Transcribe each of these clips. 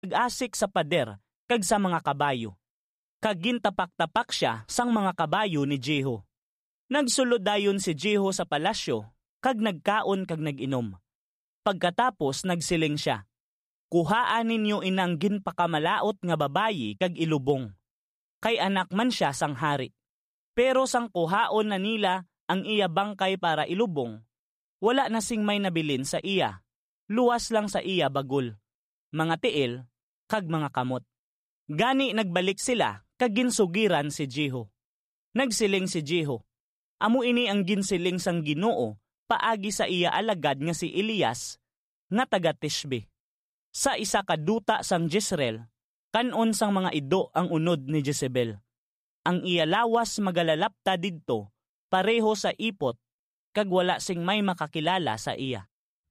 nag-asik sa pader kag sa mga kabayo. Kag gintapak-tapak siya sang mga kabayo ni Jehu. Nagsulod dayon si Jehu sa palasyo, kag nagkaon kag nag-inom. Pagkatapos nagsiling siya, kuhaan ninyo inang ginpakamalaot nga babayi kag ilubong. Kay anak man siya sang hari. Pero sang kuhaon na nila ang iya bangkay para ilubong, wala na sing may nabilin sa iya. Luwas lang sa iya bagul, mga tiil, kag mga kamot. Gani nagbalik sila kag ginsugiran si Jehu. Nagsiling si Jehu, amo ini ang ginsiling sang Ginoo paagi sa iya alagad nga si Elias nga taga Tishbe. Sa isa ka duta sang Jezreel, kanon sang mga ido ang unod ni Jezebel. Ang iya lawas magalalapta didto pareho sa ipot kag wala sing may makakilala sa iya.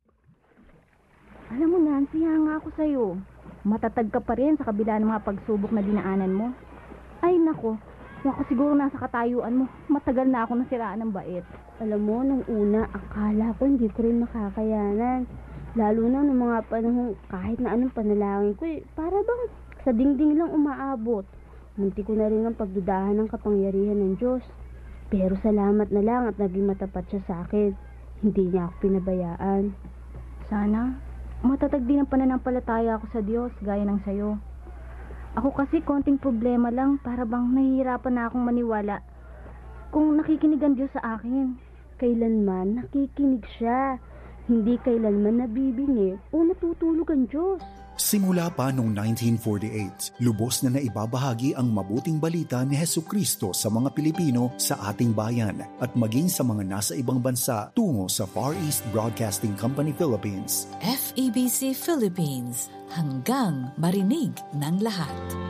Alam mo, Nancy, hanga ako sa'yo. Matatag ka pa rin sa kabila ng mga pagsubok na dinaanan mo. Ay nako, ako siguro nasa katayuan mo. Matagal na ako nasiraan ng bait. Alam mo, nung una, akala ko hindi ko rin makakayanan. Lalo na nung mga panahon, kahit na anong panalangin ko, para bang sa dingding lang umaabot. Munti ko na rin ang pagdudahan ng kapangyarihan ng Diyos. Pero salamat na lang at naging matapat siya sa akin. Hindi niya ako pinabayaan. Sana matatag din ang pananampalataya ako sa Diyos gaya ng sayo. Ako kasi konting problema lang, para bang nahihirapan na akong maniwala kung nakikinig ang Diyos sa akin. Kailanman nakikinig siya, hindi kailanman nabibingi o natutulog ang Diyos. Simula pa noong 1948, lubos na naibabahagi ang mabuting balita ni Hesukristo sa mga Pilipino sa ating bayan at maging sa mga nasa ibang bansa tungo sa Far East Broadcasting Company Philippines. FEBC Philippines, hanggang marinig ng lahat.